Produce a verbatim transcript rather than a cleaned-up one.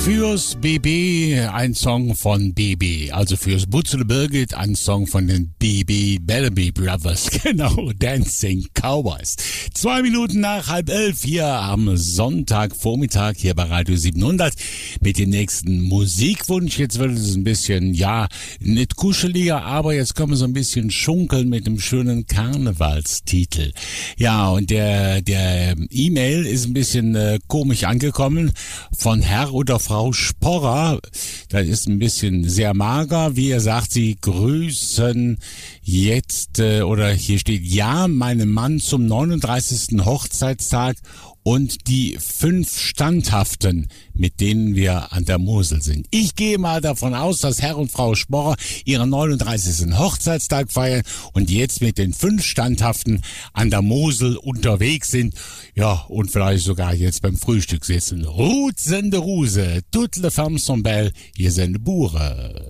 Fürs B B ein Song von B B, also fürs Butzele Birgit ein Song von den B B Bellamy Brothers, genau, Dancing Cowboys. Zwei Minuten nach halb elf hier am Sonntagvormittag hier bei Radio siebenhundert mit dem nächsten Musikwunsch. Jetzt wird es ein bisschen, ja, nicht kuscheliger, aber jetzt können wir so ein bisschen schunkeln mit dem schönen Karnevalstitel. Ja, und der, der E-Mail ist ein bisschen äh, komisch angekommen von Herr oder Frau Sporrer. Das ist ein bisschen sehr mager. Wie er sagt, sie grüßen jetzt, äh, oder hier steht, ja, meinem Mann zum neununddreißigsten Hochzeitstag und die fünf Standhaften, mit denen wir an der Mosel sind. Ich gehe mal davon aus, dass Herr und Frau Sporrer ihren neununddreißigsten Hochzeitstag feiern und jetzt mit den fünf Standhaften an der Mosel unterwegs sind. Ja, und vielleicht sogar jetzt beim Frühstück sitzen. Rut sende Ruse, toutes les femmes sont belles, hier sind Bure.